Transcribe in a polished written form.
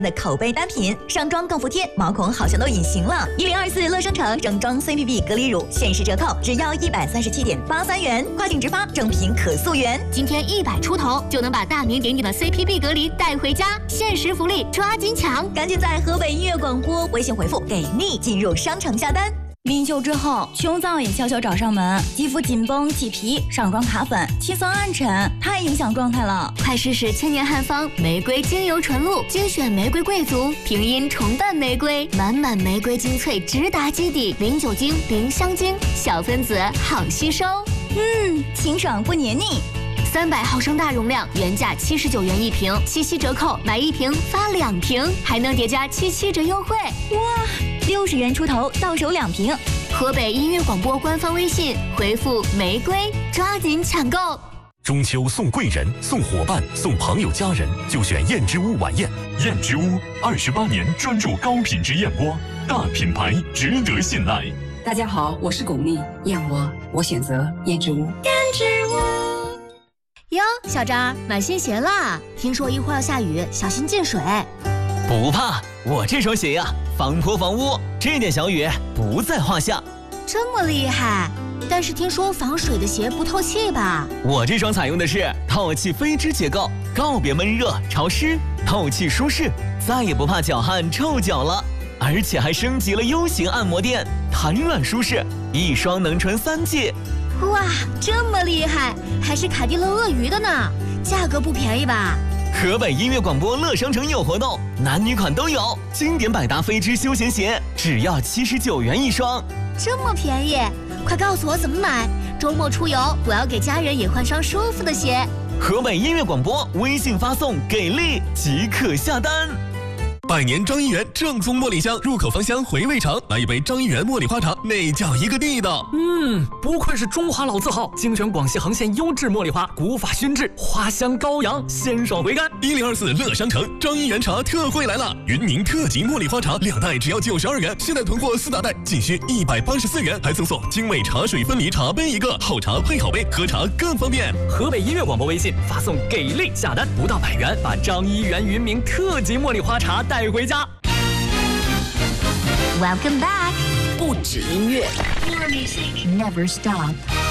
的口碑单品，上妆更服帖，毛孔好像都隐形了。1024乐生城整装 CPB 隔离乳限时折扣，只要137.83元，跨境直发，正品可溯源。 今天100出头就能把大名鼎鼎的 CPB 隔离带回家，限时福利，抓紧抢！ 赶紧在河北音乐广播微信回复“给力”进入商城下单。 临休之后，胸燥也悄悄找上门，肌肤紧绷起皮，上妆卡粉，气色暗沉，太影响状态了。 快试试千年汉方玫瑰精油纯露，精选玫瑰贵族，平阴重瓣玫瑰，满满玫瑰精粹直达基底，零酒精，零香精，小分子好吸收。 清爽不黏腻。 300毫升大容量，原价79元1瓶，77折扣，买1瓶发2瓶，还能叠加77折优惠。 哇，60元出头到手2瓶。 河北音乐广播官方微信回复玫瑰，抓紧抢购。 中秋送贵人、送伙伴、送朋友家人，就选燕之屋晚宴。燕之屋28年专注高品质燕窝，大品牌值得信赖。 大家好，我是巩俐，燕窝我选择燕之屋。 燕之屋。哟，小张，买新鞋啦！听说一会儿要下雨，小心进水。 不怕，我这双鞋呀，防泼防污，这点小雨不在话下。 这么厉害？但是听说防水的鞋不透气吧？ 我这双采用的是透气飞织结构，告别闷热潮湿，透气舒适，再也不怕脚汗臭脚了。而且还升级了 U 型按摩垫，弹软舒适，一双能穿3季。 哇，这么厉害，还是凯迪乐鳄鱼的呢，价格不便宜吧？ 河北音乐广播乐商城有活动，男女款都有，经典百搭飞织休闲鞋只要79元一双， 这么便宜，快告诉我怎么买，周末出游我要给家人也换双舒服的鞋。 河北音乐广播微信发送给力即可下单。 百年张一元正宗茉莉香，入口芳香，回味长。来一杯张一元茉莉花茶，那叫一个地道。 不愧是中华老字号，精选广西横县优质茉莉花，古法熏制，花香高扬，鲜爽回甘。 1024乐商城张一元茶特惠来了，云宁特级茉莉花茶2袋只要92元，现在囤货4大袋仅需184元，还赠送精美茶水分离茶杯1个，好茶配好杯，喝茶更方便。 河北音乐广播微信发送给力下单，不到100元，把张一元云茗特级茉莉花茶带回家。 Welcome back， 不止音乐 More music ，Never Stop。